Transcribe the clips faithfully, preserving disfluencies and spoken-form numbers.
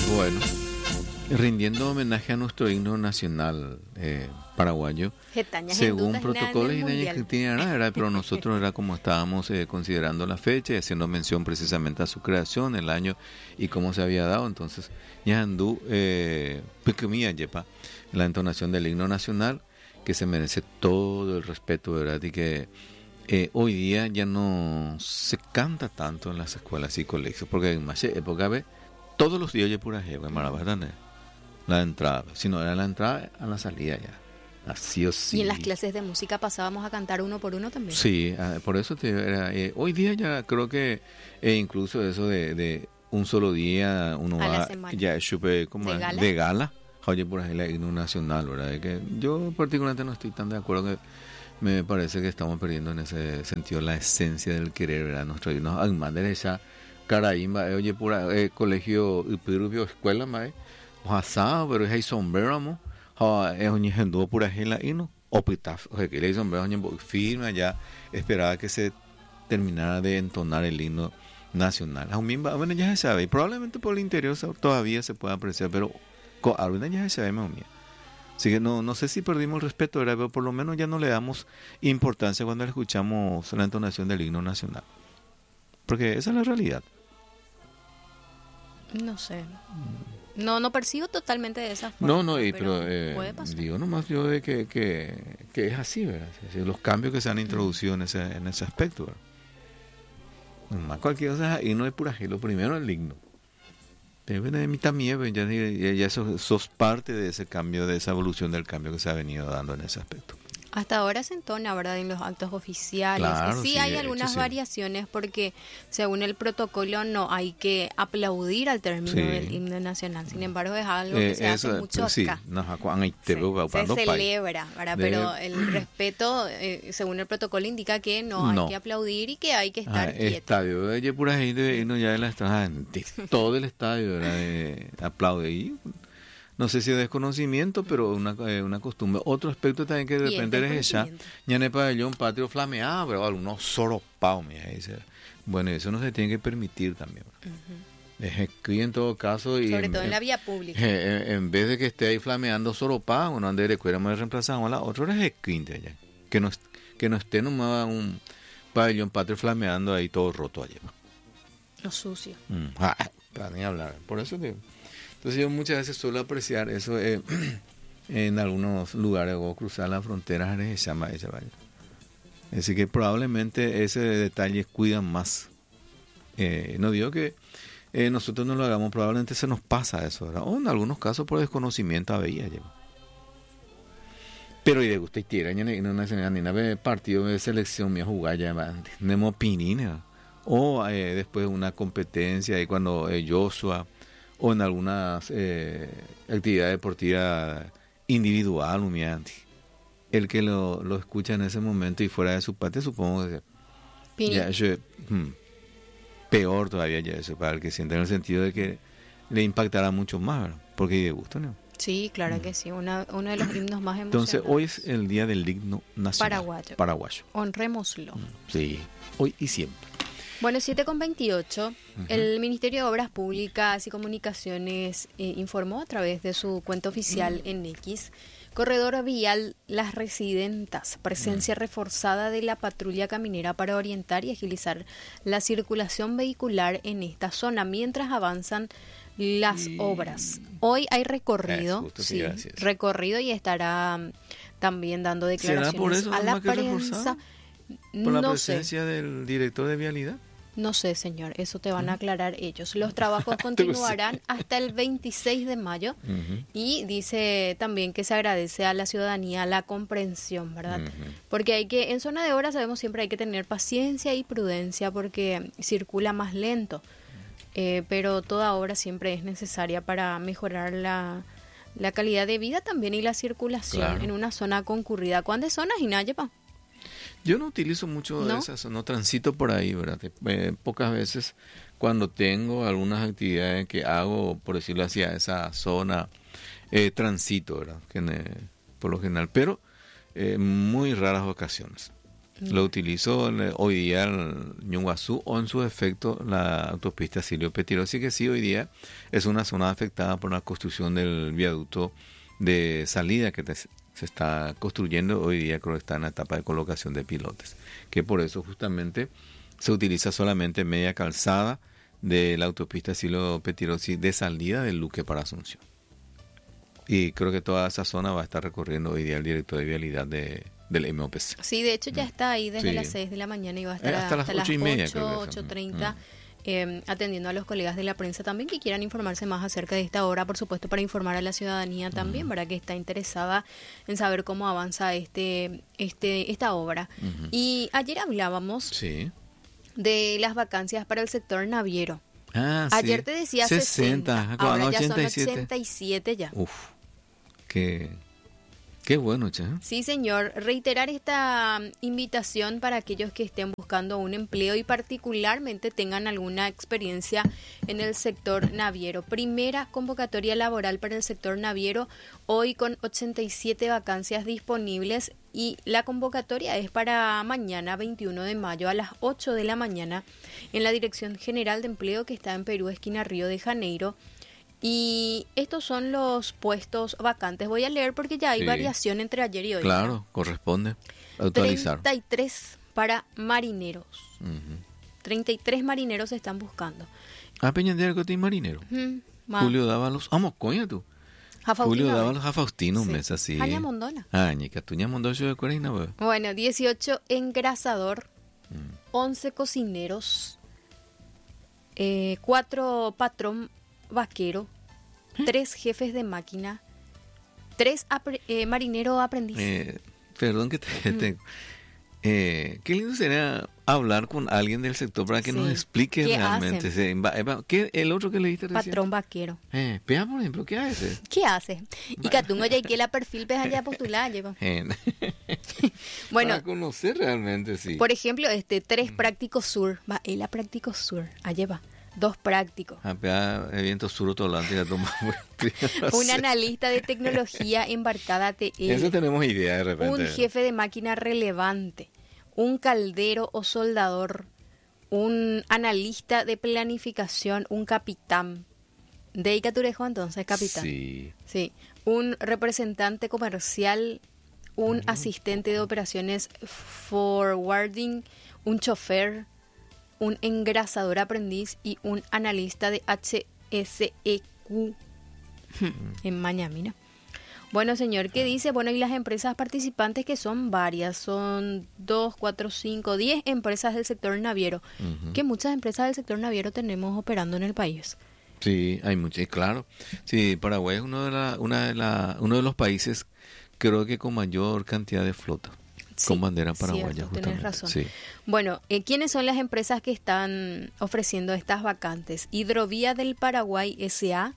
Bueno, rindiendo homenaje a nuestro himno nacional eh, paraguayo, Getaña, según Gendutas, protocolos y nada en el nadie que tiene nada, era, pero nosotros era como estábamos eh, considerando la fecha y haciendo mención precisamente a su creación, el año y cómo se había dado. Entonces, ya andú, eh, pequeña yepa, la entonación del himno nacional, que se merece todo el respeto, ¿verdad? Y que eh, hoy día ya no se canta tanto en las escuelas y colegios, porque en más época ve todos los días ya pura jeva, ¿verdad? La entrada, si no era la entrada, a la salida ya. Así o sí. Y en las clases de música pasábamos a cantar uno por uno también. Sí, por eso te, era, eh, hoy día ya creo que eh, incluso eso de, de un solo día uno a va ya chupe como de gala, de gala oye por ahí el himno nacional, ¿verdad? De que yo particularmente no estoy tan de acuerdo, que me parece que estamos perdiendo en ese sentido la esencia del querer, ¿verdad? Nuestro himno, además de esa caraímba, eh, oye pura eh, colegio y escuela más asado, pero es ahí sombrero, ¿no? Es un ejemplo pura gela y no opitaf, o sea, que le sombrero un firme allá, esperaba que se terminara de entonar el himno nacional. Bueno, ya se sabe, y probablemente por el interior todavía se pueda apreciar, pero con alguna ya se sabe, mía. Así que no, no sé si perdimos el respeto, ¿verdad? Pero por lo menos ya no le damos importancia cuando escuchamos la entonación del himno nacional. Porque esa es la realidad. No sé. No, no percibo totalmente de esa forma. No, no, y, pero, pero eh, puede pasar. Digo nomás yo de que, que, que es así, ¿verdad? Es decir, los cambios que se han introducido en ese, en ese aspecto, ¿verdad? Nomás cualquier cosa, y no es pura lo primero el himno. Deben de mí también, ya, ya, ya sos, sos parte de ese cambio, de esa evolución del cambio que se ha venido dando en ese aspecto. Hasta ahora se entona, ¿verdad?, en los actos oficiales. Claro, sí, sí, hay de algunas hecho, sí. variaciones porque según el protocolo no hay que aplaudir al término Sí. del himno nacional. Sin embargo, es algo Eh, que se eso, hace mucho pues, sí, acá. nos acuan ahí te Sí, veo se cuando celebra, ¿verdad? De- Pero el respeto, eh, según el protocolo, indica que no, No. hay que aplaudir y que hay que estar Ah, quieto. estadio, oye, pura gente, y no ya de la estrada, de todo el estadio, ¿verdad? De, aplaude y no sé si es desconocimiento, pero una, eh, una costumbre. Otro aspecto también que de Y es repente es esa, desconocimiento. ya en el pabellón patrio flameado, pero algunos soropados, mira, dice. Bueno, eso no se tiene que permitir también. Ujú. Es escribir en todo caso y Sobre en, todo en en- la vía pública. eh, en, en vez de que esté ahí flameando soropados, uno ande de recuerda más reemplazado a la otra es esquinte allá. Que no, est- que no esté nomás un pabellón patrio flameando ahí todo roto allá. Lo sucio. Mm, ah, para ni hablar. Por eso digo. Entonces yo muchas veces suelo apreciar eso eh, en algunos lugares, o cruzar las fronteras, se llama ella, vaya. Así que probablemente ese detalle cuidan más. Eh, no digo que eh, nosotros no lo hagamos, probablemente se nos pasa eso, ¿verdad? O en algunos casos por desconocimiento había lleva. Pero y de gusto y tira, ni no nacional ni nada partido de selección mía jugar ya, nemo pinina. O eh, después una competencia y cuando eh, Joshua o en algunas eh, actividades deportivas individual, humillante. El que lo, lo escucha en ese momento y fuera de su parte, supongo que Pini. ya, yo, hmm, peor todavía ya eso, para el que siente en el sentido de que le impactará mucho más, ¿verdad? Porque de gusto, ¿no? Sí, claro que sí. Una, uno de los himnos más emocionantes. Entonces, hoy es el día del himno nacional. Paraguayo. Paraguayo. Honrémoslo. Sí, hoy y siempre. Bueno, siete con veintiocho, el Ministerio de Obras Públicas y Comunicaciones eh, informó a través de su cuenta oficial en X, corredor vial Las Residentas, presencia reforzada de la patrulla caminera para orientar y agilizar la circulación vehicular en esta zona mientras avanzan las Y- obras. Hoy hay recorrido, Es justo, sí, sí, gracias. recorrido y estará mm, también dando ¿Será declaraciones por eso a la nomás que es prensa. reforzado? ¿Por la No sé. presencia del director de vialidad? No sé, señor, eso te van a aclarar ellos. Los trabajos Tú continuarán sí. hasta el veintiséis de mayo Ujú. y dice también que se agradece a la ciudadanía la comprensión, ¿verdad? Ujú. Porque hay que, en zona de obras sabemos siempre hay que tener paciencia y prudencia porque circula más lento, eh, pero toda obra siempre es necesaria para mejorar la, la calidad de vida también y la circulación Claro. en una zona concurrida. ¿Cuántas zonas y Nayepa? Yo no utilizo mucho de ¿No? esas, no transito por ahí, ¿verdad? Eh, pocas veces cuando tengo algunas actividades que hago, por decirlo así, a esa zona, eh, transito, ¿verdad? Que ne- por lo general, pero eh, muy raras ocasiones. Mm. Lo utilizo hoy día el Ñuguazú o en su efecto la autopista Silvio Pettirossi, así que sí, hoy día es una zona afectada por la construcción del viaducto de salida que te, se está construyendo. Hoy día creo que está en la etapa de colocación de pilotes, que por eso justamente se utiliza solamente media calzada de la autopista Silvio Pettirossi de salida del Luque para Asunción. Y creo que toda esa zona va a estar recorriendo hoy día el director de vialidad de, del M O P C. Sí, de hecho ya está ahí desde sí. las seis de la mañana y va a estar eh, hasta, hasta las ocho y media, ocho treinta, mm. eh, atendiendo a los colegas de la prensa también que quieran informarse más acerca de esta hora, por supuesto, para informar a la ciudadanía también, para mm. que está interesada en saber cómo avanza este, este, esta obra. Mm-hmm. Y ayer hablábamos sí. de las vacancias para el sector naviero. Ah, ayer sí. te decía sesenta, sesenta, ahora ya ochenta y siete. son ochenta y siete ya. Uf, qué, qué bueno, che. Sí, señor. Reiterar esta invitación para aquellos que estén buscando un empleo y particularmente tengan alguna experiencia en el sector naviero. Primera convocatoria laboral para el sector naviero, hoy con ochenta y siete vacancias disponibles, y la convocatoria es para mañana, veintiuno de mayo, a las ocho de la mañana, en la Dirección General de Empleo que está en Perú, esquina Río de Janeiro. Y estos son los puestos vacantes. Voy a leer porque ya hay sí. variación entre ayer y hoy. Claro, ¿no? Corresponde actualizar. treinta y tres para marineros. Uh-huh. treinta y tres marineros se están buscando. Ah, Peñandera que tiene marinero. Uh-huh. Julio Dávalos. Vamos, coño tú. Julio Dávalos a Faustino, un mes así. Aña Mondona. Ah, ñica, tuña Mondona yo de Corina, güey. Bueno, dieciocho engrasador, uh-huh. once cocineros, eh, cuatro patrón vaquero, ¿eh? tres jefes de máquina, tres apre- eh, marinero aprendiz. Eh, perdón que te mm. tengo. Eh, qué lindo sería hablar con alguien del sector para que sí. nos explique ¿Qué realmente. Sí, ¿qué, el otro que le diste recién? Patrón vaquero. Eh, Pea, por ejemplo, ¿qué hace? ¿Qué hace? Y Catungo ya que la perfil ves allá postular lleva. Bueno, para conocer realmente, sí. Por ejemplo, este tres prácticos sur, va, él a prácticos sur, allá va. Dos prácticos. Evento sur tolante ya toma. Un analista de tecnología embarcada T L. Eso tenemos idea de repente. Un jefe de máquina relevante. Un caldero o soldador. Un analista de planificación. Un capitán. De Icaturejo entonces, capitán. Sí. Sí. Un representante comercial. Un uh-huh. asistente de operaciones forwarding. Un chofer. Un engrasador aprendiz y un analista de H S E Q en Mañamina. Bueno, señor, ¿qué dice? Bueno, y las empresas participantes, que son varias, son dos, cuatro, cinco, diez empresas del sector naviero, uh-huh. que muchas empresas del sector naviero tenemos operando en el país. Sí, hay muchas, claro. Sí, Paraguay es uno de, la, una de la, uno de los países, creo que con mayor cantidad de flota. Sí, con bandera paraguaya, cierto, justamente. Tienes razón. Sí. Bueno, eh, ¿quiénes son las empresas que están ofreciendo estas vacantes? Hidrovía del Paraguay S A,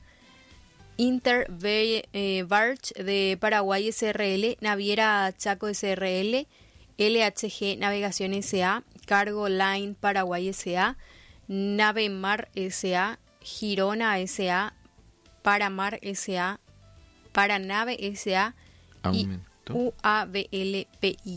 Interbarge eh, de Paraguay S R L, Naviera Chaco S R L, L H G Navegación S A, Cargo Line Paraguay S A, Navemar S A, Girona S A, Paramar S A, Paranave S A y U A V L P I.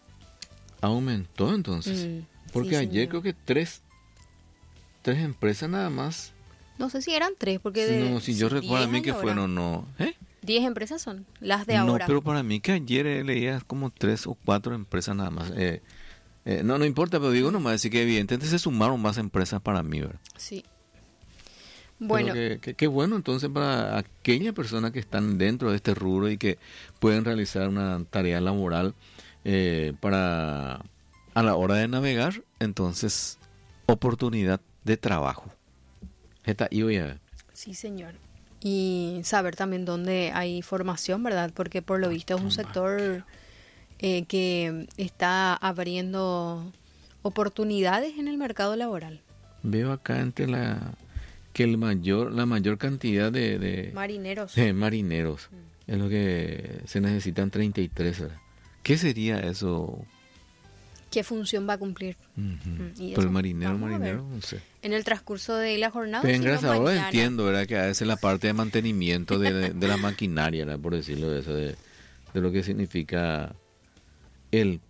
Aumentó entonces, mm, porque sí, ayer señor. creo que tres, tres empresas nada más. No sé si eran tres, porque de, no, si yo recuerdo a mí que fueron no, ¿eh? Diez empresas son las de ahora. No, pero para mí que ayer eh, leía como tres o cuatro empresas nada más. Eh, eh, no, no importa, pero digo nomás decir que evidentemente se sumaron más empresas para mí, ¿verdad? Sí. Bueno, qué que, que bueno entonces para aquellas personas que están dentro de este rubro y que pueden realizar una tarea laboral eh, para a la hora de navegar, entonces oportunidad de trabajo. Está ahí voy a ver. Sí, señor. Y saber también dónde hay formación, ¿verdad? Porque por lo visto es un sector eh, que está abriendo oportunidades en el mercado laboral. Veo acá entre la que el mayor la mayor cantidad de, de marineros de marineros mm. es lo que se necesitan treinta y tres, ¿verdad? ¿Qué sería eso? ¿Qué función va a cumplir? Uh-huh. ¿Y Pero el marinero, marinero, no sé. En el transcurso de la jornada. Pero engrasador entiendo, ¿verdad? Que a veces la parte de mantenimiento de, de, de la maquinaria, ¿verdad? Por decirlo de eso, de, de lo que significa el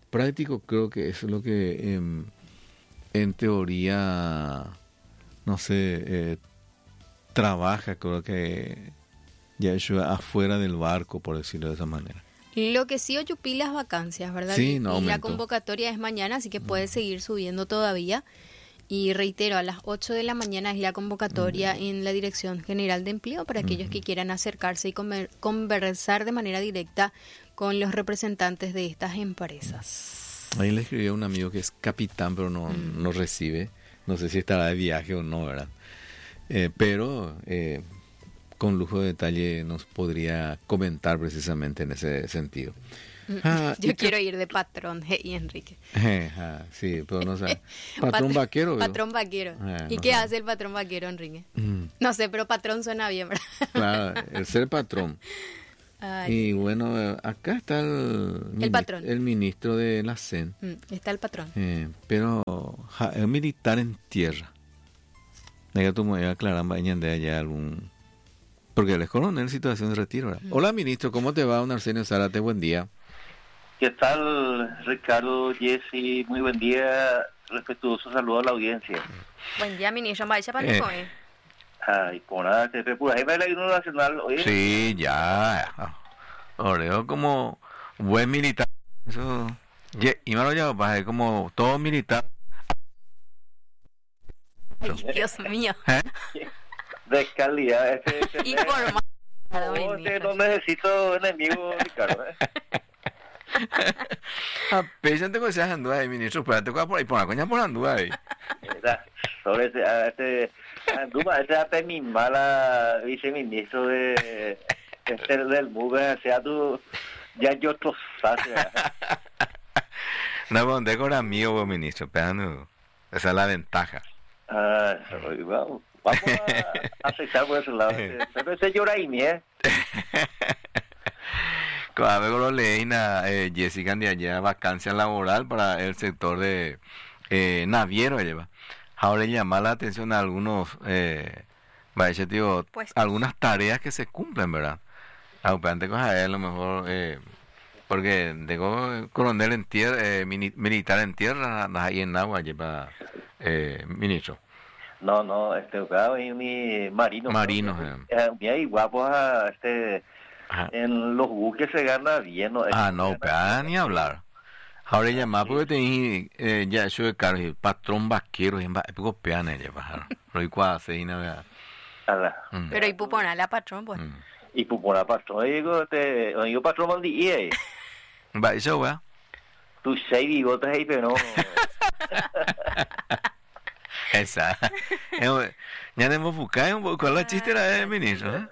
práctico creo que eso es lo que eh, en teoría, no sé, eh, trabaja, creo que ya eso afuera del barco, por decirlo de esa manera. Lo que sí oyupí las vacancias, ¿verdad? Sí, y, no y la aumentó. convocatoria es mañana, así que puede seguir subiendo todavía. Y reitero, a las ocho de la mañana es la convocatoria mm. en la Dirección General de Empleo para aquellos mm. que quieran acercarse y conver- conversar de manera directa con los representantes de estas empresas. Ahí le escribió a un amigo que es capitán, pero no, mm. no recibe. No sé si estará de viaje o no, ¿verdad? Eh, pero eh, con lujo de detalle nos podría comentar precisamente en ese sentido. Ah, yo quiero que... ir de patrón, hey, Enrique. Eh, ah, sí, pero no sé. Patrón Pat- vaquero. ¿verdad? Patrón vaquero. Eh, ¿Y no qué sé. hace el patrón vaquero, Enrique? Mm. No sé, pero patrón suena bien, ¿verdad? Claro, el ser patrón. Ay. Y bueno, acá está el, el mini- patrón. El ministro de la C E N. Mm, está el patrón. Eh, pero ja, es militar en tierra. Nega tú me voy a aclarar de allá algún... Porque él es coronel en situación de retiro, ¿verdad? Mm. Hola, ministro, ¿cómo te va, don Arsenio Zárate? Buen día. ¿Qué tal, Ricardo, Jessy? Muy buen día. Respetuoso saludo a la audiencia. Buen día, ministro. ¿Vaya para eh. eh? Ay, por nada, te pura. ¿Ahí va el ayuno nacional? ¿Oye? Sí, ya. Oreo como buen militar. Eso. Y me lo llamo, pues, como todo militar. Ay, Dios mío. ¿Eh? De calidad. Este, este Informa. No, este, no necesito enemigos, Ricardo. ¿eh? Apenas te conoces andú ahí, ministro, pero te por ahí, por la coña por andú ahí. Sobre este, este, andúma, este es mi mala viceministro de, este, del M U V, o sea, tú, ya yo trozaste. No, donde con amigo, ministro, pero no, esa es la ventaja. Ah, vamos, vamos a aceptar por ese lado, pero ese llora ahí, ¿eh? A ver, lo leí eh, Jessica de allá, vacancia laboral para el sector de eh, naviero lleva. Ahora llama la atención a algunos, eh, vaya, tío, pues, algunas tareas que se cumplen, ¿verdad? Aunque con a lo mejor, eh, porque tengo coronel en tierra, eh, mini, militar en tierra, ahí en agua lleva eh, ministro. No, no, este, claro, y mi marino. Marino, ¿no? eh. Mira, y guapo, este... Ajá. En los buques se gana bien, ¿no? Ah, no, pero ni hablar. Ahora ya más porque tenía eh, ya eso de cargo, el patrón vaquero, y en poco peana ya bajar. Lo igual se ina. Pero y pupona la patrón, pues. Mm. Y pupona patrón, digo, te, yo patrón maldí, eh. Va, eso, va. Tu seis bigotes ahí, pero no. Esa. Ya tenemos buscado un poco la chiste era el ministro, ¿eh?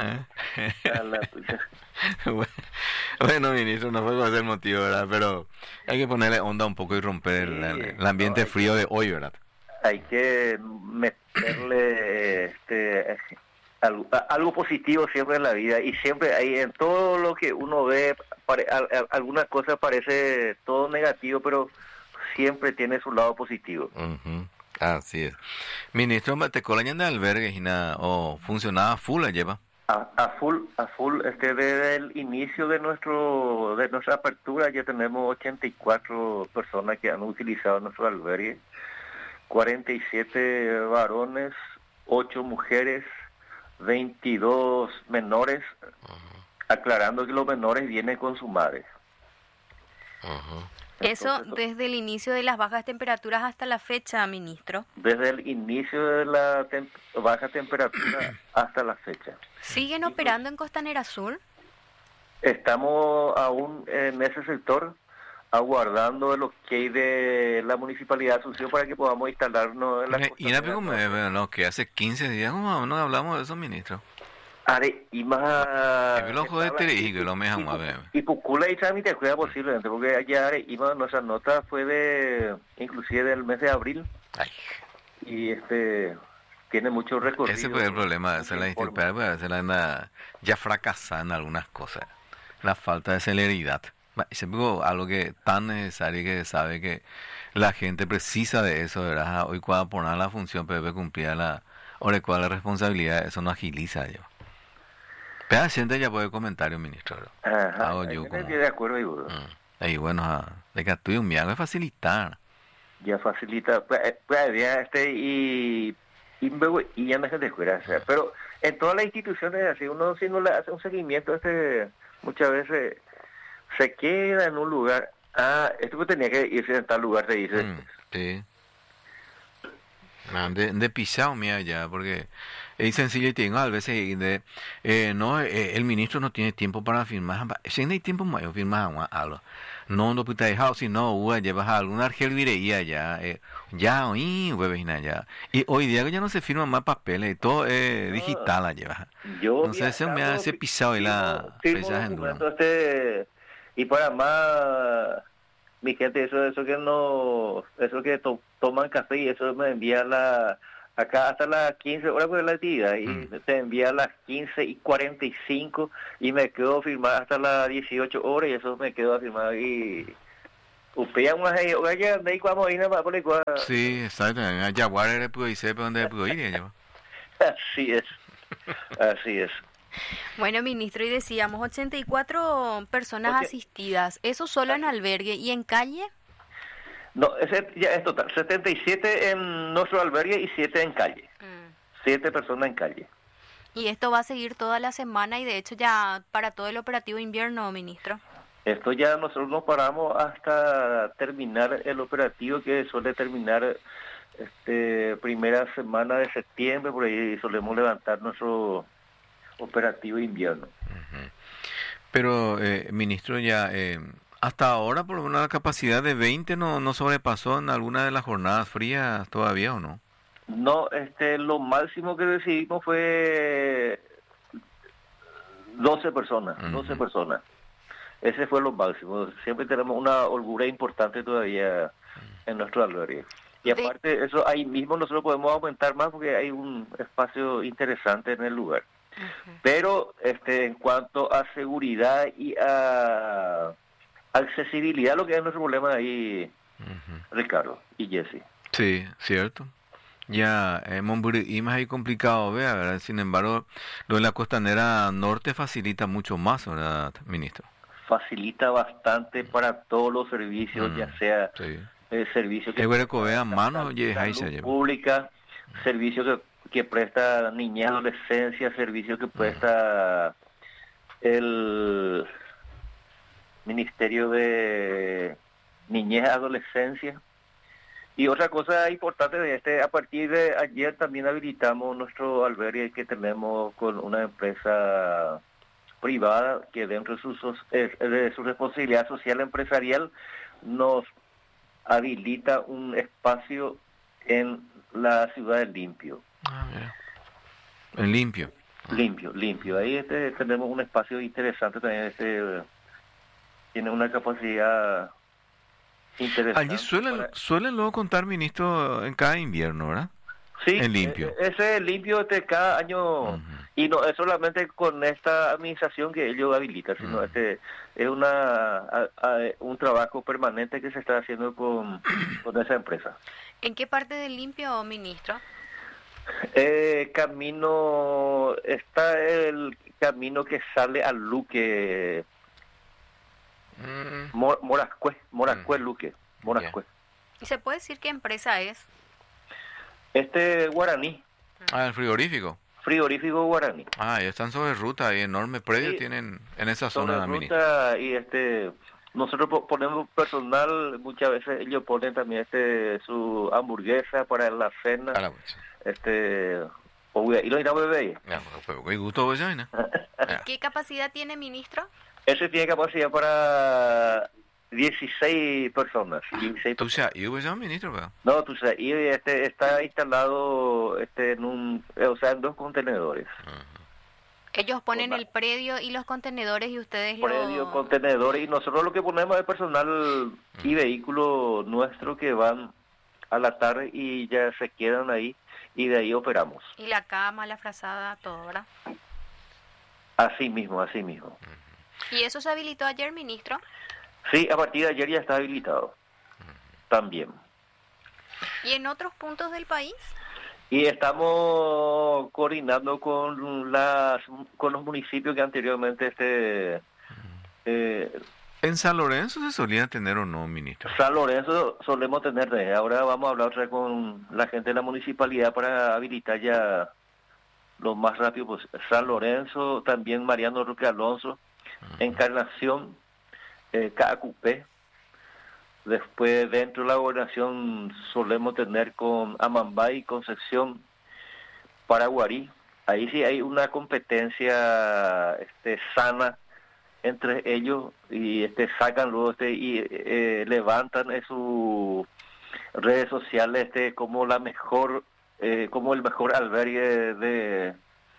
Bueno, ministro, no fue el motivo, ¿verdad? Pero hay que ponerle onda un poco y romper sí, el, el ambiente no, frío que, de hoy, ¿verdad? Hay que meterle este algo, algo positivo siempre en la vida y siempre hay en todo lo que uno ve, pare, a, a, algunas cosas parece todo negativo, pero siempre tiene su lado positivo. Uh-huh. Así es. Ministro, ¿te colañan de albergues y nada? ¿O funcionaba full la lleva? A, a full, a full, este, desde el inicio de nuestro, de nuestra apertura ya tenemos ochenta y cuatro personas que han utilizado nuestro albergue, cuarenta y siete varones, ocho mujeres, veintidós menores, uh-huh. aclarando que los menores vienen con su madre. Uh-huh. Eso Entonces, desde el inicio de las bajas temperaturas hasta la fecha, ministro. Desde el inicio de la tem- baja temperatura hasta la fecha. ¿Siguen operando en Costanera Sur? Estamos aún en ese sector aguardando el ok de la Municipalidad de Asunción para que podamos instalarnos en la Costanera. Y la pego me ve, no, que hace quince días ¿cómo no hablamos de eso, ministro? Are, y más... Y lo joder y que lo me dejan más y Pucula y trámite juega posiblemente, porque allá y más nuestra nota fue de, inclusive del mes de abril. Ay. Y este... tiene mucho recorrido. Ese fue el problema, esa es la institución, ya fracasada en algunas cosas, la falta de celeridad. Es algo que tan necesario que sabe que la gente precisa de eso, ¿verdad? Hoy cuando poner la función, Pepe cumplía la, ahora cuál la responsabilidad, eso no agiliza yo. Pero siente ya puede comentario, ministro. Ajá, Hago yo como... de acuerdo, y mm. Ahí, bueno, a, de que tú y un miago es facilitar. Ya facilita, pues, pues, ya este, y, y, luego- y ya no se descuida, o sea, pero en todas las instituciones así, uno si no le hace un seguimiento, este, muchas veces se queda en un lugar, ah, esto que tenía que irse en tal lugar, se dice, Mm, sí. Ah, de, de pisado, mía, ya, porque es sencillo y tengo a veces de, eh, no, eh, el ministro no tiene tiempo para firmar, si no hay tiempo más, firmar algo. No, no puta dejado, si no, uva, llevas a alguna argel vireía ya, eh, ya, oí, huevina, ya. Y hoy día ya no se firman más papeles, todo es no, digital, la lleva. yo No sé, se me viajando, hace pisado y firmo, la firmo paisaje en Durán. documentos, este, y para más, mi gente, eso, eso que no, eso que to- toman café y eso me envía la, acá hasta las quince horas por la actividad y Mm. te envía a las quince y cuarenta y cinco y me quedo a firmar hasta las dieciocho horas y eso me quedo a firmar y upea unas oye, de ahí cuando vine para por ahí, cua- Sí, exacto, a Jaguar era pudo irse, pero donde pudo ir, ya lleva. así es, así es. Bueno, ministro, y decíamos ochenta y cuatro personas Oye, asistidas, eso solo en albergue y en calle. no, ese ya es total, setenta y siete en nuestro albergue y siete en calle, Mm. siete personas en calle. Y esto va a seguir toda la semana y de hecho ya para todo el operativo invierno, ministro. Esto ya nosotros nos paramos hasta terminar el operativo que suele terminar este primera semana de septiembre, por ahí solemos levantar nuestro operativo de invierno. Pero, eh, ministro, ya eh, hasta ahora por una capacidad de veinte no, no sobrepasó en alguna de las jornadas frías todavía, ¿o no? No, este, lo máximo que recibimos fue doce personas, doce Ujú. personas. Ese fue lo máximo. Siempre tenemos una holgura importante todavía en nuestro albergue. Y De, aparte, eso ahí mismo nosotros podemos aumentar más porque hay un espacio interesante en el lugar. Ujú. Pero este, en cuanto a seguridad y a accesibilidad, lo que es nuestro problema ahí, Ujú. Ricardo y Jesse. Sí, cierto. Ya, eh, Monburí más ahí complicado, vea, ¿verdad? Sin embargo, lo de la costanera norte facilita mucho más, ¿verdad, ministro? Facilita bastante para todos los servicios, Mm, ya sea sí. eh, servicio que El hueco presta vea mano, sal- oye, ahí se salud lleva. pública, servicio que, que presta niñez, adolescencia, servicio que presta el Ministerio de Niñez, Adolescencia. Y otra cosa importante de este, a partir de ayer también habilitamos nuestro albergue que tenemos con una empresa privada que dentro de su, so- eh, de su responsabilidad social empresarial nos habilita un espacio en la ciudad de Limpio. Ah, mira. En limpio. Limpio, limpio. Ahí este, tenemos un espacio interesante también. Este, tiene una capacidad interesante. Allí suelen, para- suelen luego contar, ministro, en cada invierno, ¿verdad? Sí, En limpio. e- ese limpio de cada año, Ujú. y no es solamente con esta administración que ellos habilitan, sino Ujú. este es una a- a- un trabajo permanente que se está haciendo con, con esa empresa. ¿En qué parte del limpio, ministro? Eh, camino, está el camino que sale al Luque, Mm, Mor- Morascue, Morascue Ujú. Luque, Morascue. ¿Y se puede decir qué empresa es? Este Guaraní, Ah, el frigorífico. frigorífico Guaraní. Ah, ya están sobre ruta y enorme predio Sí, tienen en esa sobre zona, ministro. ruta y este nosotros po- ponemos personal, muchas veces ellos ponen también este su hamburguesa para la cena, Ah, la pucha. este o- y lo iremos a beber. Ya, pues, pues, gusto, pues, ya, ¿no? Ya. ¿Qué capacidad tiene, ministro? Ese tiene capacidad para dieciséis personas, dieciséis Tú sea, y pues, ya, ministro, pero. No, tú sabes, y este está instalado este en un, eh, o sea, en dos contenedores. Ellos ponen Hola. el predio y los contenedores y ustedes Predio, lo... contenedores, y nosotros lo que ponemos es personal y vehículos nuestros que van a la tarde y ya se quedan ahí y de ahí operamos. Y la cama, la frazada, todo, ¿verdad? Así mismo, así mismo. ¿Y eso se habilitó ayer, ministro? Sí, a partir de ayer ya está habilitado. También. ¿Y en otros puntos del país? Y estamos coordinando con las con los municipios que anteriormente este eh, ¿En San Lorenzo se solía tener o no, ministro? San Lorenzo solemos tener redes. Ahora vamos a hablar otra vez con la gente de la municipalidad para habilitar ya lo más rápido posible. San Lorenzo, también Mariano Roque Alonso, uh-huh. Encarnación, eh, Caacupé. Después dentro de la gobernación solemos tener con Amambay, Concepción, Paraguarí. Ahí sí hay una competencia este, sana entre ellos y este sacan luego este y eh, levantan en sus redes sociales este como la mejor eh, como el mejor albergue de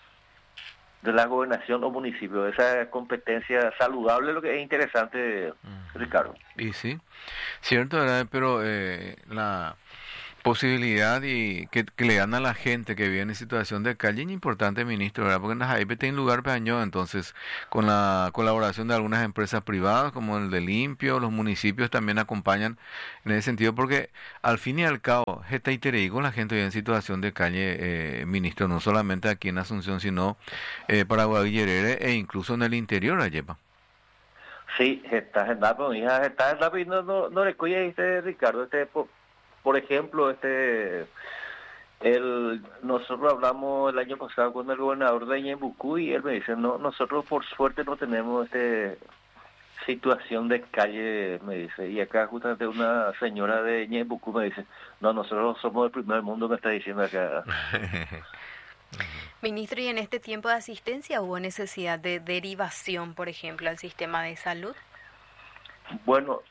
de la gobernación o municipio. Esa competencia saludable, lo que es interesante, uh-huh. Ricardo. Y sí, cierto, ¿verdad? Pero eh, la posibilidad y que, que le dan a la gente que vive en situación de calle es importante, ministro, ¿verdad? Porque en las A I P tienen lugar pequeño, entonces con la colaboración de algunas empresas privadas como el de Limpio, los municipios también acompañan en ese sentido, porque al fin y al cabo, está con la gente vive en situación de calle, eh, ministro, no solamente aquí en Asunción, sino eh, Paraguay e incluso en el interior, Ayepa. Sí, está en la hija, está en la no, no, no le cuide este Ricardo, este por, por ejemplo, este el nosotros hablamos el año pasado con el gobernador de Ñembucú y él me dice, no, nosotros por suerte no tenemos este situación de calle, me dice, y acá justamente una señora de Ñembucú me dice, no, nosotros somos el primer mundo, me está diciendo acá. Ministro, ¿y en este tiempo de asistencia hubo necesidad de derivación, por ejemplo, al sistema de salud? Bueno,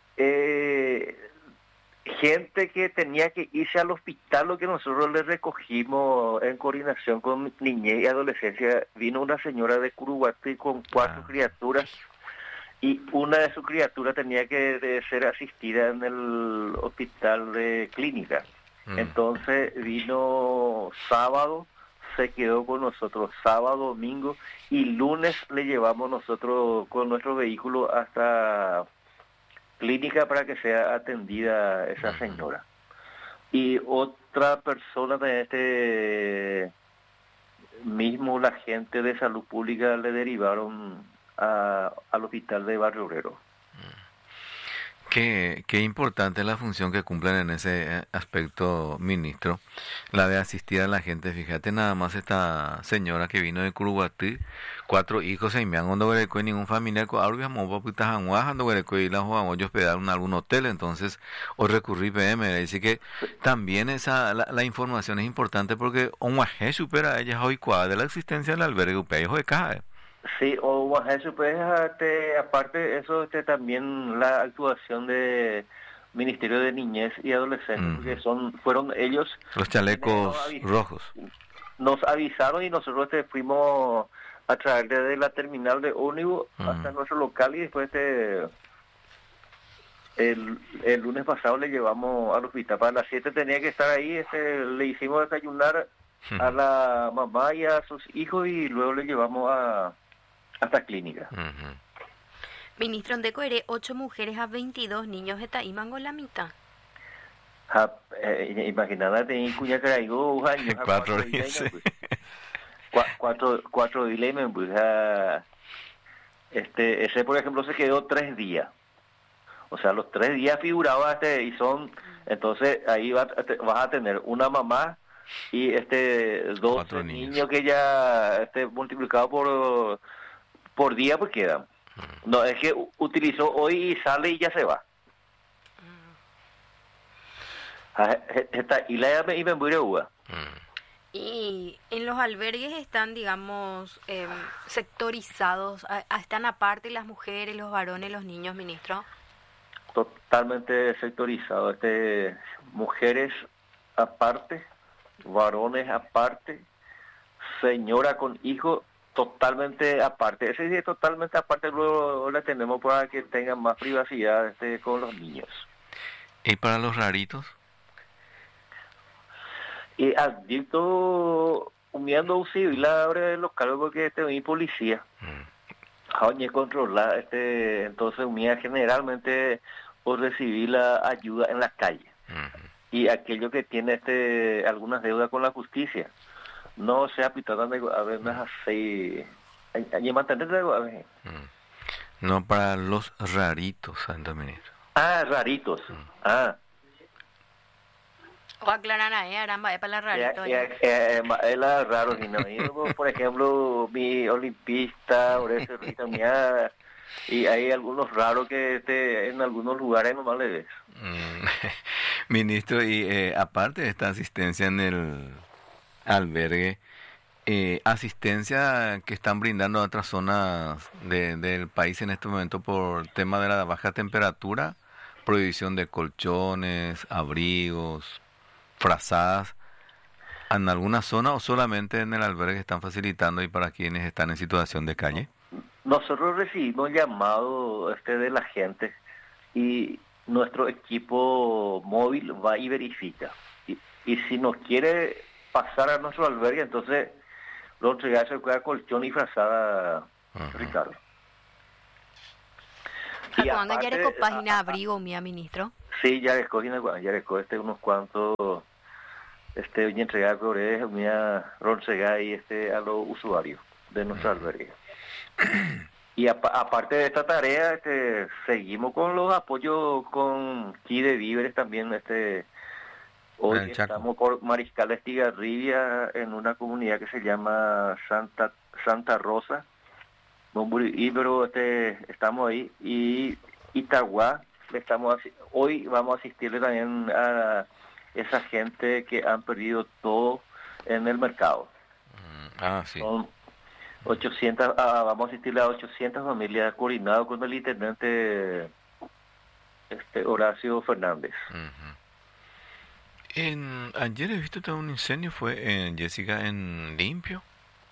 eh, gente que tenía que irse al hospital, lo que nosotros le recogimos en coordinación con niñez y adolescencia, vino una señora de Curuguatí con cuatro ah. criaturas y una de sus criaturas tenía que de ser asistida en el hospital de clínica. Mm. Entonces vino sábado, se quedó con nosotros sábado, domingo y lunes le llevamos nosotros con nuestro vehículo hasta clínica para que sea atendida esa señora. Y otra persona de este mismo, la gente de salud pública le derivaron a, al hospital de Barrio Obrero. Qué, qué importante es la función que cumplen en ese aspecto, ministro, la de asistir a la gente. Fíjate nada más esta señora que vino de Curuguatí, cuatro hijos y me han cuando y ningún familiar con algo como papitas anguajando y la jugamos yo hospedaron en algún hotel, entonces o recurrí P M, así que también esa la, la información es importante porque un guaje supera a ellas hoy cuadra de la existencia del albergue upejo de caja. Sí, o eso pues este, aparte eso este también la actuación de Ministerio de Niñez y Adolescencia, mm. porque son fueron ellos los chalecos nos rojos. Nos avisaron y nosotros este, fuimos a traer desde la terminal de ómnibus mm. hasta nuestro local y después este el, el lunes pasado le llevamos al hospital. Para las siete tenía que estar ahí, este, le hicimos desayunar mm. a la mamá y a sus hijos y luego le llevamos a hasta clínica. Uh-huh. Ministro, ¿dónde coere ocho mujeres a veintidós niños está ahí mango la mitad? Ja, eh, imagínate, en cuña traigo un año. Cuatro días. Cuatro, cuatro dilemas, pues, ja, este, ese por ejemplo se quedó tres días. O sea, los tres días figuraba este, y son, entonces ahí va, vas a tener una mamá y este dos niños. niños que ya este multiplicado por por día pues quedan. No, es que utilizó hoy y sale y ya se va. Está y la y me muere uva. Y en los albergues están, digamos, eh, sectorizados, están aparte las mujeres, los varones, los niños, ministro. Totalmente sectorizado, este mujeres aparte, varones aparte, señora con hijo totalmente aparte. Ese sí es totalmente aparte, luego la tenemos para que tengan más privacidad este, con los niños. ¿Y para los raritos? Y adicto humeando un civil abre los cargos porque este mi policía. Mm. Oye, controlar, este, entonces humía generalmente por recibir la ayuda en la calle. Mm. Y aquello que tiene este algunas deudas con la justicia. No se ha pitado a ver más así. Allí mantener algo a ver. No, para los raritos, Santo Ministro. Ah, raritos. Mm. Ah. O aclarar ahí, aramba, es para la rarito. Es la raro, si no. Yo, por ejemplo, mi olimpista, por eso, mía, y hay algunos raros que este, en algunos lugares nomás le ves. Mm. Ministro, y eh, aparte de esta asistencia en el albergue, eh, asistencia que están brindando a otras zonas de, del país en este momento por tema de la baja temperatura, prohibición de colchones, abrigos, frazadas, ¿en alguna zona o solamente en el albergue están facilitando y para quienes están en situación de calle? Nosotros recibimos llamado este de la gente y nuestro equipo móvil va y verifica. Y, y si nos quiere pasar a nuestro albergue, entonces lo entregamos se queda colchón y frazada, uh-huh. Ricardo. ¿A cuándo ya le página abrigo, mi ministro? Sí, ya le escogí, ya le escogí este, unos cuantos, este, voy a entregar por eso, voy a roncegar y este, a los usuarios de nuestro albergue. Y a, aparte de esta tarea, este, seguimos con los apoyos con Key de Víveres también, este, hoy estamos por Mariscal Estigarribia en una comunidad que se llama Santa Santa Rosa, pero este, estamos ahí, y Itagua, estamos hoy vamos a asistirle también a esa gente que han perdido todo en el mercado. Ah, sí. Son ochocientas, ah, vamos a asistirle a ochocientas familias coordinadas con el intendente este Horacio Fernández. Uh-huh. En, ayer he visto todo un incendio, fue en Jessica, en Limpio.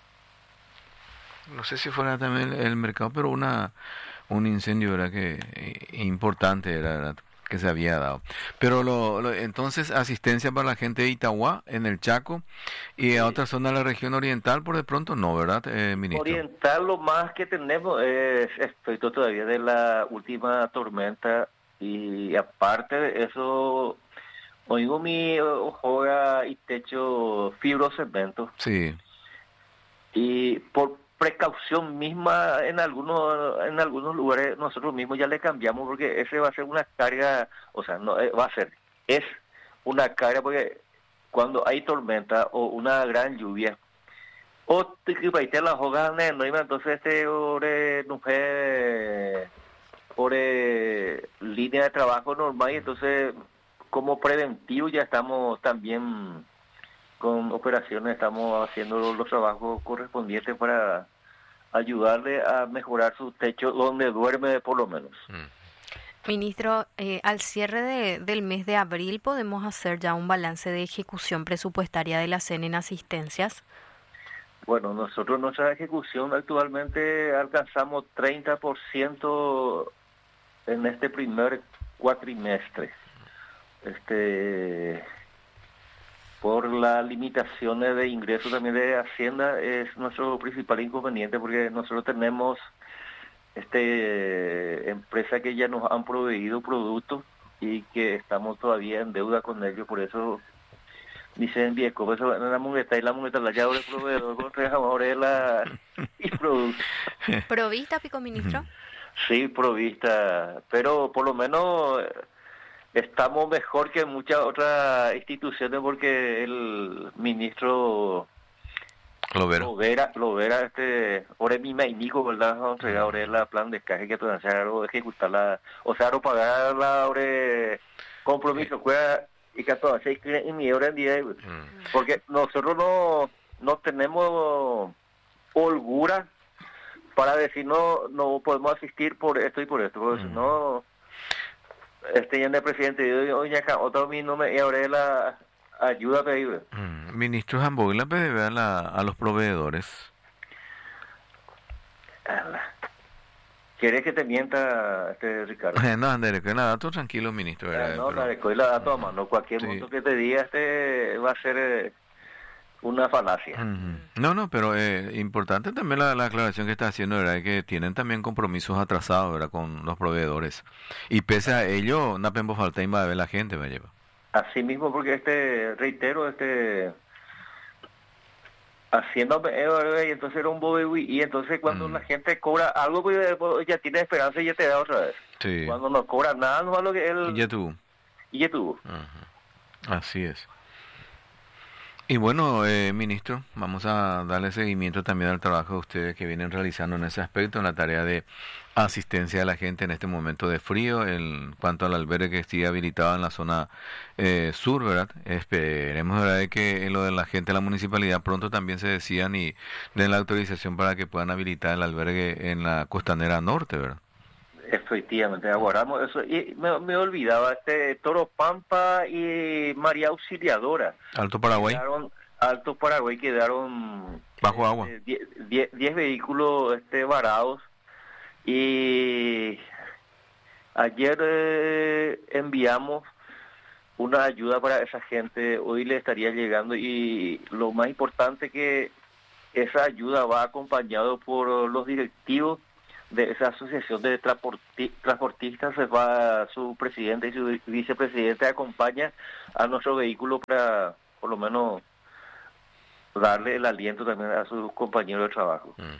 No sé si fuera también el, el mercado, pero una un incendio era que eh, importante era, era que se había dado. Pero lo, lo, entonces asistencia para la gente de Itagua en el Chaco y a otra zona de la región oriental por de pronto no, ¿verdad, eh, ministro? Oriental lo más que tenemos es efecto todavía de la última tormenta y aparte de eso oigo mi hoja y techo fibrocemento. Sí. Y por precaución misma en algunos en algunos lugares nosotros mismos ya le cambiamos porque ese va a ser una carga, o sea, no va a ser, es una carga porque cuando hay tormenta o una gran lluvia o te que las hojas no iba entonces este ore no fue por línea de trabajo normal y entonces como preventivo ya estamos también con operaciones, estamos haciendo los, los trabajos correspondientes para ayudarle a mejorar su techo donde duerme por lo menos. Mm. Ministro, eh, al cierre de, del mes de abril, ¿podemos hacer ya un balance de ejecución presupuestaria de la C E N en asistencias? Bueno, nosotros nuestra ejecución actualmente alcanzamos treinta por ciento en este primer cuatrimestre. Este... por las limitaciones de ingresos también de Hacienda es nuestro principal inconveniente porque nosotros tenemos este empresas que ya nos han proveído productos y que estamos todavía en deuda con ellos, por eso dicen viejo, por eso la moneta y la moneta la llave del proveedor con trabajadores la y productos. ¿Provista, Pico Ministro? Sí, provista, pero por lo menos estamos mejor que muchas otras instituciones porque el ministro Lovera, Lovera, Lovera este, ahora es mi médico, ¿verdad? Ahora es la plan de caje que tú vas a ejecutar la, o sea, no pagar la ahora compromiso, cuida y que todo se en mi hora en día, porque nosotros no, no tenemos holgura para decir no, no podemos asistir por esto y por esto, porque si no este ya el presidente y hoy acá otro mismo me y ahora la ayuda pedir. Mm, ministro Jamboila pide a, la, a los proveedores. ¿Quieres que te mienta este Ricardo? no, André, que nada, tú tranquilo, ministro. ¿verdad? No, Pero... no, la dato a mano, cualquier sí. monto que te diga este va a ser eh, una falacia. Mm-hmm. No, no, pero eh, importante también la, la aclaración que está haciendo, ¿verdad? Que tienen también compromisos atrasados, ¿verdad? Con los proveedores. Y pese a ello, no pembo falta va a ver la gente, me lleva. Así mismo, porque este, reitero, este, haciendo y entonces era un bobe y entonces cuando mm. la gente cobra algo pues ya tiene esperanza y ya te da otra vez. Sí. Cuando no cobra nada no es lo que él y ya tuvo y ya tuvo. Uh-huh. Así es. Y bueno, eh, ministro, vamos a darle seguimiento también al trabajo de ustedes que vienen realizando en ese aspecto, en la tarea de asistencia a la gente en este momento de frío, en cuanto al albergue que esté habilitado en la zona eh, sur, ¿verdad? Esperemos, ¿verdad?, que en lo de la gente de la municipalidad pronto también se decían y den la autorización para que puedan habilitar el albergue en la costanera norte, ¿verdad? Efectivamente, aguardamos eso. Y me, me olvidaba, este Toro Pampa y María Auxiliadora. Alto Paraguay. Quedaron, Alto Paraguay quedaron... Bajo agua. diez vehículos este, varados. Y ayer eh, enviamos una ayuda para esa gente. Hoy le estaría llegando y lo más importante que esa ayuda va acompañado por los directivos de esa asociación de transporti- transportistas. Se va su presidente y su vicepresidente acompaña a nuestro vehículo para por lo menos darle el aliento también a sus compañeros de trabajo. Uh-huh.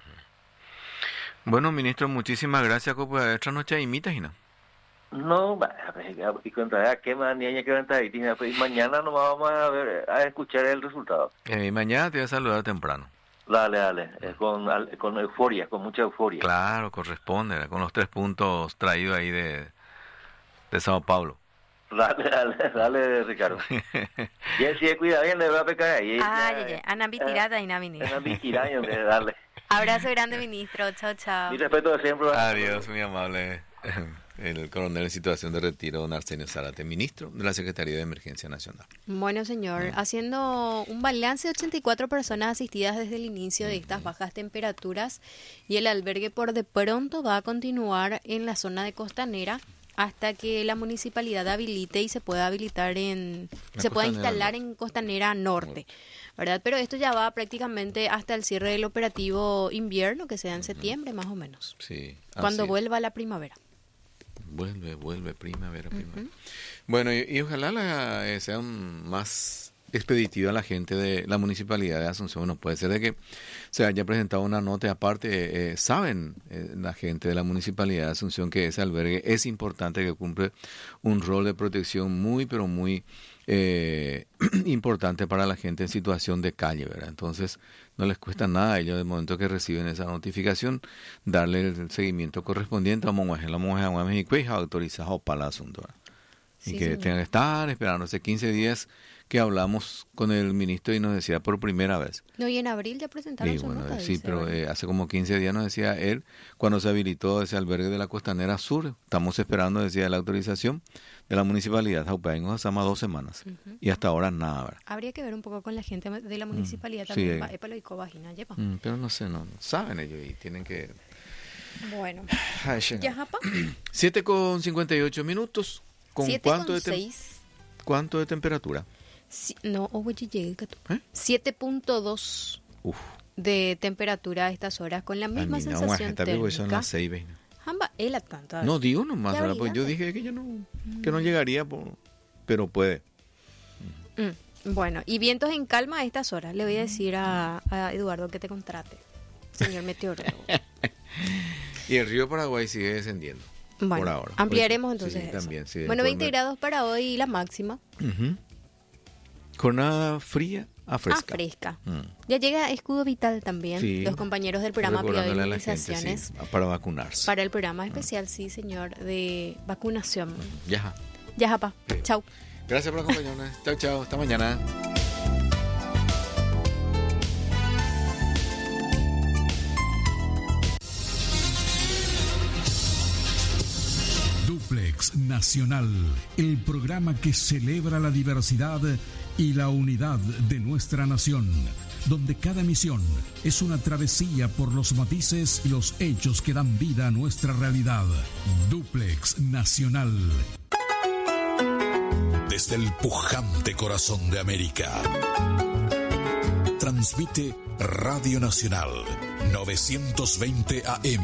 Bueno, ministro, muchísimas gracias por esta noche imita y no. No, y contra qué más niña que venta y pues mañana nos vamos a ver a escuchar el resultado. Eh, mañana te voy a saludar temprano. Dale, dale, eh, con, con euforia, con mucha euforia. Claro, corresponde, con los tres puntos traídos ahí de, de Sao Paulo. Dale, dale, dale, Ricardo. Y él sí, cuida bien, le va a pecar ahí. Ah, ya, ya, Ana Vitirata y Ana Ministro. Ana Vitirata, dale. Abrazo grande, ministro, chao, chao. Mi respeto de siempre. Adiós, muy amable. El coronel en situación de retiro, don Arsenio Zárate, ministro de la Secretaría de Emergencia Nacional. Bueno, señor, uh-huh. haciendo un balance de ochenta y cuatro personas asistidas desde el inicio de estas bajas temperaturas y el albergue por de pronto va a continuar en la zona de Costanera hasta que la municipalidad habilite y se pueda habilitar en, la se pueda instalar norte. En Costanera Norte, ¿verdad? Pero esto ya va prácticamente hasta el cierre del operativo invierno, que sea en uh-huh. septiembre más o menos. Sí. Cuando es. vuelva la primavera. Vuelve, vuelve, primavera, primavera. Uh-huh. Bueno, y, y ojalá la, eh, sean más expeditiva la gente de la municipalidad de Asunción. No puede ser de que se haya presentado una nota aparte. Eh, saben eh, la gente de la municipalidad de Asunción que ese albergue es importante, que cumple un rol de protección muy, pero muy eh, importante para la gente en situación de calle, ¿verdad? Entonces, no les cuesta nada a ellos, de momento que reciben esa notificación, darle el seguimiento correspondiente a la mujer a México y autorizado para el asunto, ¿verdad? Y sí, que señor. Tengan que estar esperando hace quince días que hablamos con el ministro y nos decía por primera vez. No, y en abril ya presentaron y su bueno, nota, sí, dice, pero ¿verdad? eh, hace como quince días nos decía él, cuando se habilitó ese albergue de la Costanera Sur, estamos esperando, decía, la autorización de la municipalidad. Hace más dos semanas. Uh-huh. Y hasta ahora nada, ¿verdad? Habría que ver un poco con la gente de la municipalidad mm, también. Sí, Épalo y Covagina, lleva. Mm, pero no sé, no, no saben ellos y tienen que... Bueno. Ay, ¿Ya, Japa? siete con cincuenta y ocho minutos. ¿Con cuánto de tem- cuánto de temperatura? Si, no, oye, llegué que tú. ¿Eh? siete punto dos Uf. De temperatura a estas horas, con la misma Ay, sensación térmica. Son las seis, ¿ves? Jamba, él a tanto. No, digo nomás, ahora, pues yo dije que yo no, mm. que no llegaría, por, pero puede. Mm. Bueno, y vientos en calma a estas horas. Le voy a decir a, a Eduardo que te contrate, señor meteorólogo. Y el río Paraguay sigue descendiendo. Bueno, por ahora. ampliaremos pues, entonces sí, eso. También, sí, bueno, veinte grados para hoy y la máxima. Uh-huh. Jornada fría a fresca. A fresca. Mm. Ya llega Escudo Vital también, sí. Los compañeros del programa Priorizaciones. Sí, para vacunarse. Para el programa especial, mm. sí, señor, de vacunación. Ya. Ya, Japa. Sí. Chau. Gracias por acompañarnos. Chau, chau. Hasta mañana. Duplex Nacional, el programa que celebra la diversidad y la unidad de nuestra nación, donde cada emisión es una travesía por los matices y los hechos que dan vida a nuestra realidad. Duplex Nacional. Desde el pujante corazón de América, transmite Radio Nacional novecientos veinte A M.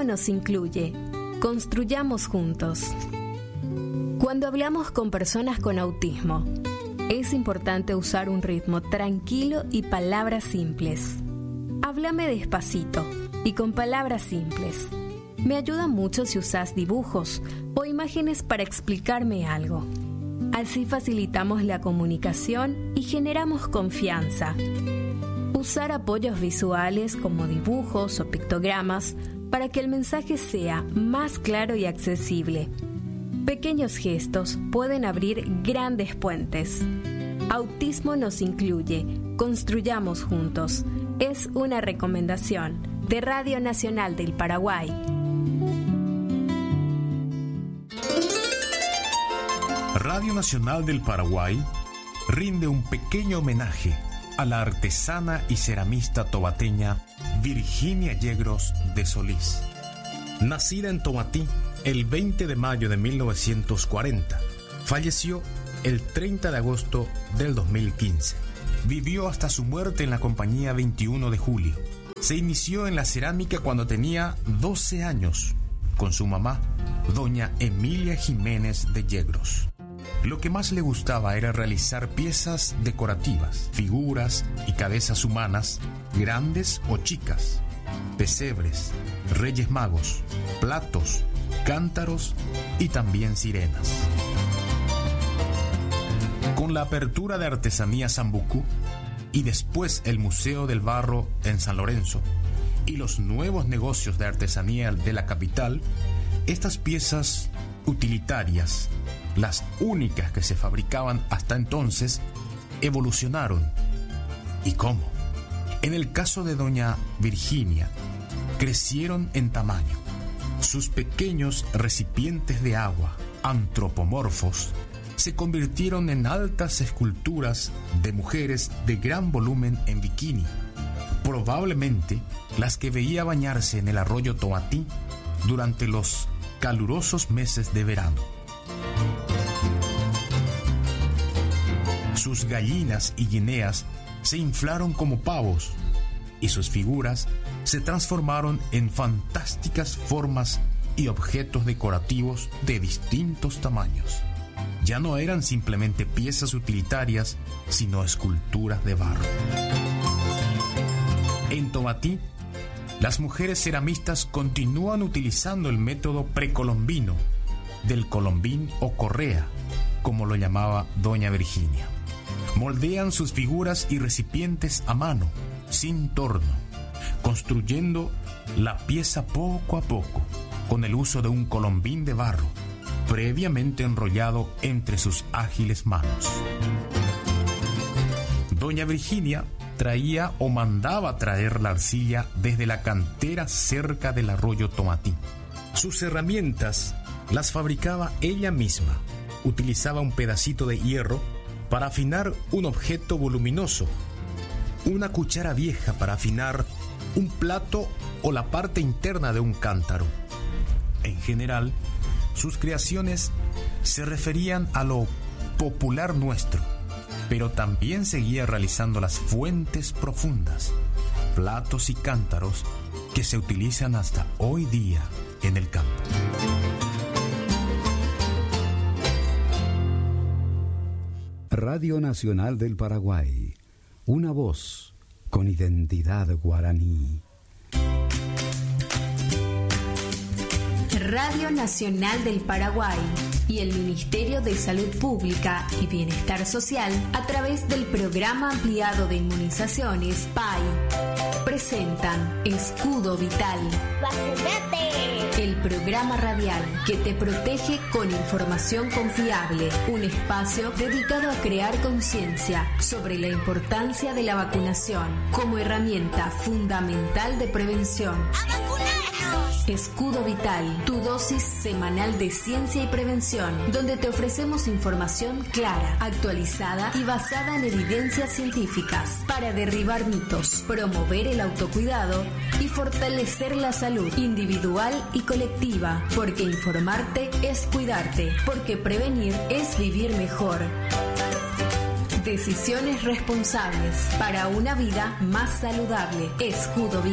nos incluye. Construyamos juntos. Cuando hablamos con personas con autismo, es importante usar un ritmo tranquilo y palabras simples. Háblame despacito y con palabras simples. Me ayuda mucho si usas dibujos o imágenes para explicarme algo. Así facilitamos la comunicación y generamos confianza. Usar apoyos visuales como dibujos o pictogramas para que el mensaje sea más claro y accesible. Pequeños gestos pueden abrir grandes puentes. Autismo nos incluye. Construyamos juntos. Es una recomendación de Radio Nacional del Paraguay. Radio Nacional del Paraguay rinde un pequeño homenaje a la artesana y ceramista tobateña Virginia Yegros de Solís. Nacida en Tomatí el veinte de mayo de mil novecientos cuarenta, falleció el treinta de agosto del dos mil quince. Vivió hasta su muerte en la compañía veintiuno de julio. Se inició en la cerámica cuando tenía doce años, con su mamá, doña Emilia Jiménez de Yegros. Lo que más le gustaba era realizar piezas decorativas, figuras y cabezas humanas, grandes o chicas, pesebres, reyes magos, platos, cántaros y también sirenas. Con la apertura de Artesanía Sambucú y después el Museo del Barro en San Lorenzo y los nuevos negocios de artesanía de la capital, estas piezas utilitarias, las únicas que se fabricaban hasta entonces, evolucionaron. ¿Y cómo? En el caso de doña Virginia, crecieron en tamaño. Sus pequeños recipientes de agua, antropomorfos, se convirtieron en altas esculturas de mujeres de gran volumen en bikini, probablemente las que veía bañarse en el arroyo Tomatí durante los calurosos meses de verano. Sus gallinas y guineas se inflaron como pavos y sus figuras se transformaron en fantásticas formas y objetos decorativos de distintos tamaños. Ya no eran simplemente piezas utilitarias, sino esculturas de barro. En Tomatí, las mujeres ceramistas continúan utilizando el método precolombino, del colombín o correa, como lo llamaba doña Virginia. Moldean sus figuras y recipientes a mano, sin torno, construyendo la pieza poco a poco, con el uso de un colombín de barro, previamente enrollado entre sus ágiles manos. Doña Virginia traía o mandaba traer la arcilla desde la cantera cerca del arroyo Tomatí. Sus herramientas las fabricaba ella misma. Utilizaba un pedacito de hierro para afinar un objeto voluminoso, una cuchara vieja para afinar un plato o la parte interna de un cántaro. En general, sus creaciones se referían a lo popular nuestro, pero también seguía realizando las fuentes profundas, platos y cántaros que se utilizan hasta hoy día en el campo. Radio Nacional del Paraguay, una voz con identidad guaraní. Radio Nacional del Paraguay y el Ministerio de Salud Pública y Bienestar Social, a través del Programa Ampliado de Inmunizaciones P A I, presentan Escudo Vital. ¡Vacunate! El programa radial que te protege con información confiable. Un espacio dedicado a crear conciencia sobre la importancia de la vacunación como herramienta fundamental de prevención. ¡A vacunarnos! Escudo Vital, tu dosis semanal de ciencia y prevención, donde te ofrecemos información clara, actualizada y basada en evidencias científicas para derribar mitos, promover el autocuidado y fortalecer la salud individual y colectiva, porque informarte es cuidarte, porque prevenir es vivir mejor. Decisiones responsables para una vida más saludable. Escudo Vital.